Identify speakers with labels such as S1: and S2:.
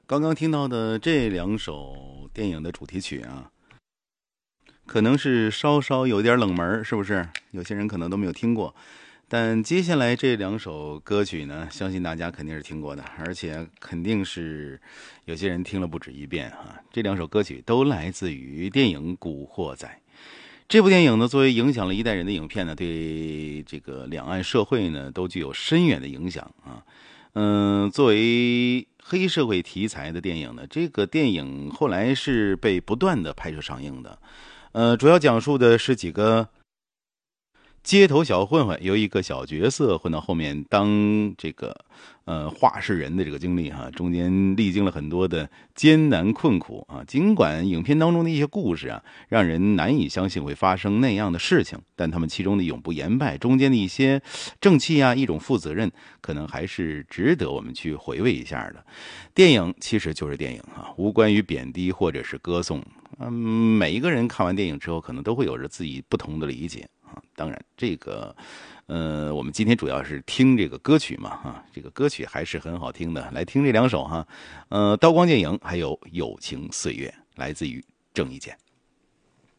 S1: 刚刚听到的这两首电影的主题曲啊，可能是稍稍有点冷门，是不是？有些人可能都没有听过。但接下来这两首歌曲呢，相信大家肯定是听过的，而且肯定是有些人听了不止一遍啊。这两首歌曲都来自于电影《古惑仔》。这部电影呢，作为影响了一代人的影片呢，对这个两岸社会呢都具有深远的影响啊。作为黑社会题材的电影呢，这个电影后来是被不断的拍摄上映的。主要讲述的是几个街头小混混由一个小角色混到后面当这个话事人的这个经历哈，中间历经了很多的艰难困苦啊。尽管影片当中的一些故事啊，让人难以相信会发生那样的事情，但他们其中的永不言败，中间的一些正气啊，一种负责任，可能还是值得我们去回味一下的。电影其实就是电影啊，无关于贬低或者是歌颂。每一个人看完电影之后，可能都会有着自己不同的理解啊。当然，这个，我们今天主要是听这个歌曲嘛，哈，这个歌曲还是很好听的。来听这两首哈，刀光剑影还有友情岁月，来自于郑伊健。